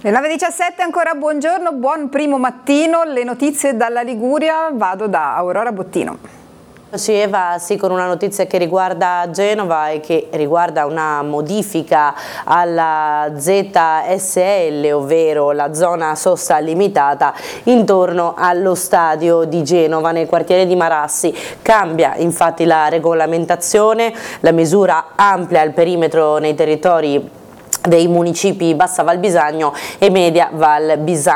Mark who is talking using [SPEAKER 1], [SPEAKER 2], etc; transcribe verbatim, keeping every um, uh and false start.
[SPEAKER 1] Le nove e diciassette ancora, buongiorno, buon primo mattino, le notizie dalla Liguria, vado da Aurora Bottino.
[SPEAKER 2] Sì, Eva, sì, con una notizia che riguarda Genova e che riguarda una modifica alla Z S L, ovvero la zona sosta limitata intorno allo stadio di Genova nel quartiere di Marassi. Cambia infatti la regolamentazione, la misura amplia il perimetro nei territori dei municipi Bassa Val Bisagno e Media Val Bisagno.